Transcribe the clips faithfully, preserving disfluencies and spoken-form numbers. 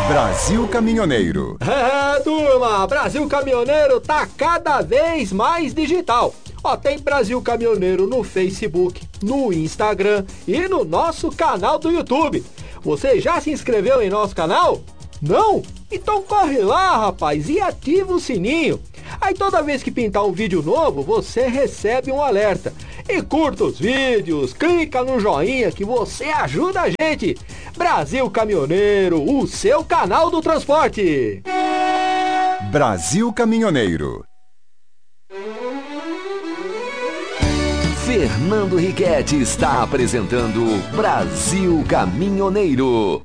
Brasil Caminhoneiro. É, turma, Brasil Caminhoneiro tá cada vez mais digital. Ó, tem Brasil Caminhoneiro no Facebook, no Instagram e no nosso canal do YouTube. Você já se inscreveu em nosso canal? Não? Então corre lá, rapaz, e ativa o sininho. Aí toda vez que pintar um vídeo novo, você recebe um alerta. E curta os vídeos, clica no joinha que você ajuda a gente. Brasil Caminhoneiro, o seu canal do transporte. Brasil Caminhoneiro. Fernando Riquetti está apresentando Brasil Caminhoneiro.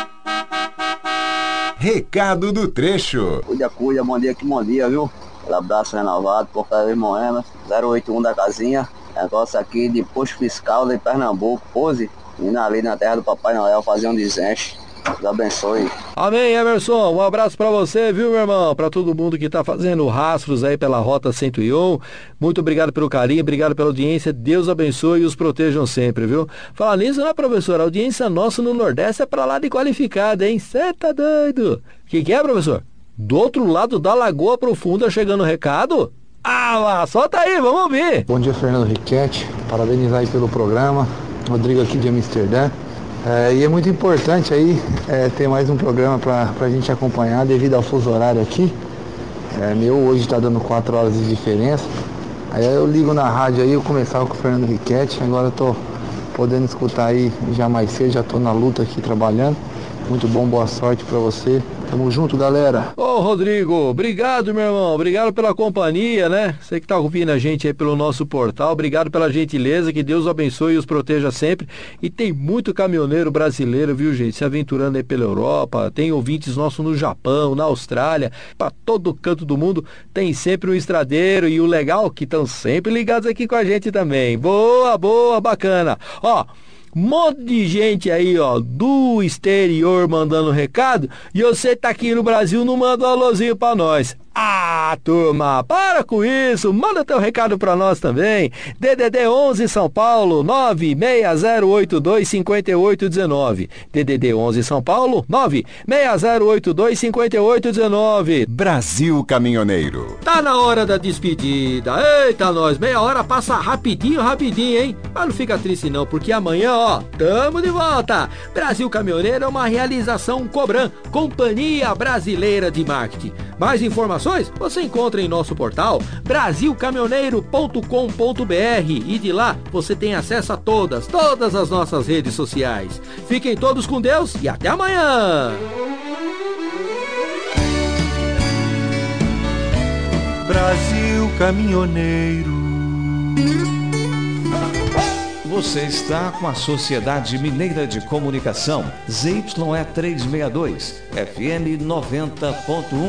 Recado do trecho. Cuida, cuida, bom dia, que bom dia, viu? Aquele abraço renovado, Porcaria Moema, zero oito um da casinha. Negócio aqui de posto fiscal de Pernambuco, Pose, indo ali na terra do Papai Noel fazer um desenche. Deus abençoe. Amém, Emerson. Um abraço pra você, viu, meu irmão? Pra todo mundo que tá fazendo rastros aí pela Rota cento e um. Muito obrigado pelo carinho, obrigado pela audiência. Deus abençoe e os protejam sempre, viu? Falar nisso, né, professor? A audiência nossa no Nordeste é pra lá de qualificada, hein? Cê tá doido? O que que é, professor? Do outro lado da Lagoa Profunda chegando o recado? Ah lá, solta aí, vamos ouvir. Bom dia, Fernando Riquetti. Parabenizar aí pelo programa. Rodrigo aqui de Amsterdã. É, e é muito importante aí é, ter mais um programa para a gente acompanhar devido ao fuso horário aqui. É, meu hoje está dando quatro horas de diferença. Aí eu ligo na rádio aí, eu começava com o Fernando Riquetti, agora eu tô podendo escutar aí já mais cedo, já tô na luta aqui trabalhando. Muito bom, boa sorte para você. Tamo junto, galera. Ô, Rodrigo, obrigado, meu irmão. Obrigado pela companhia, né? Você que tá ouvindo a gente aí pelo nosso portal. Obrigado pela gentileza. Que Deus abençoe e os proteja sempre. E tem muito caminhoneiro brasileiro, viu, gente? Se aventurando aí pela Europa. Tem ouvintes nossos no Japão, na Austrália. Pra todo canto do mundo tem sempre um estradeiro. E o legal que estão sempre ligados aqui com a gente também. Boa, boa, bacana. Ó, um monte de gente aí, ó, do exterior mandando recado, e você tá aqui no Brasil, não manda um alôzinho pra nós. Ah, turma, para com isso, manda teu recado pra nós também. D D D onze São Paulo, nove seis zero oito dois cinco oito um nove. D D D onze São Paulo, nove seis zero oito dois cinco oito um nove. Brasil Caminhoneiro. Tá na hora da despedida. Eita, nós, meia hora passa rapidinho, rapidinho, hein? Mas não fica triste não, porque amanhã, ó, tamo de volta. Brasil Caminhoneiro é uma realização Cobram, Companhia Brasileira de Marketing. Mais informações você encontra em nosso portal brasil caminhoneiro ponto com ponto b r e de lá você tem acesso a todas, todas as nossas redes sociais. Fiquem todos com Deus e até amanhã! Brasil Caminhoneiro. Você está com a Sociedade Mineira de Comunicação, Z Y E trezentos e sessenta e dois, F M noventa ponto um.